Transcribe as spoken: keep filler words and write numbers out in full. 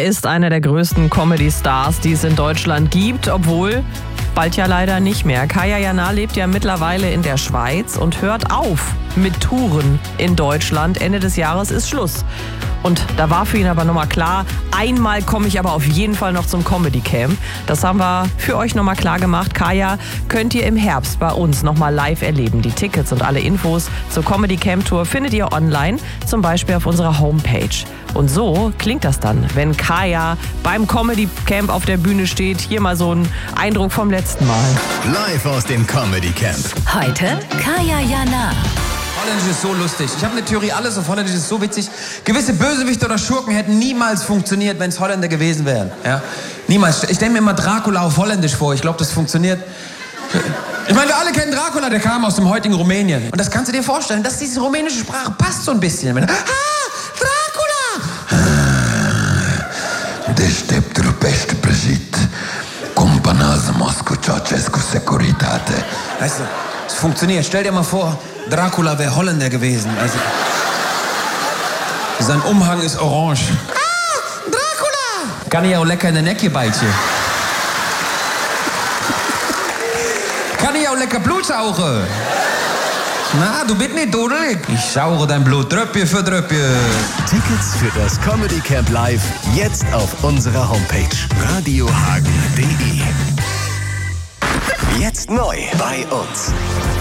ist einer der größten Comedy-Stars, die es in Deutschland gibt, obwohl bald ja leider nicht mehr. Kaya Jana lebt ja mittlerweile in der Schweiz und hört auf mit Touren in Deutschland. Ende des Jahres ist Schluss. Und da war für ihn aber nochmal klar, einmal komme ich aber auf jeden Fall noch zum Comedy Camp. Das haben wir für euch nochmal klar gemacht. Kaya könnt ihr im Herbst bei uns nochmal live erleben. Die Tickets und alle Infos zur Comedy Camp Tour findet ihr online, zum Beispiel auf unserer Homepage. Und so klingt das dann, wenn Kaya beim Comedy Camp auf der Bühne steht. Hier mal so ein Eindruck vom letzten Mal. Live aus dem Comedy Camp. Heute Kaya Jana. Holländisch ist so lustig. Ich habe eine Theorie, alles auf Holländisch ist so witzig. Gewisse Bösewichte oder Schurken hätten niemals funktioniert, wenn es Holländer gewesen wären. Ja? Niemals. Ich stelle mir immer Dracula auf Holländisch vor. Ich glaube, das funktioniert. Ich meine, wir alle kennen Dracula, der kam aus dem heutigen Rumänien. Und das kannst du dir vorstellen, dass diese rumänische Sprache passt so ein bisschen. Wenn, ah, Dracula! Deșteptul pește prăjit, compana Moscow Ceausescu Securitate. Weißt du, es funktioniert. Stell dir mal vor, Dracula wäre Holländer gewesen. Also, sein Umhang ist orange. Ah, Dracula! Kann ich auch lecker in den Necke beißen. Kann ich auch lecker Blut saugen. Na, du bist nicht dudelig. Ich sauge dein Blut Tröpfchen für Tröpfchen. Tickets für das Comedy Camp Live jetzt auf unserer Homepage radiohagen punkt de. Jetzt neu bei uns.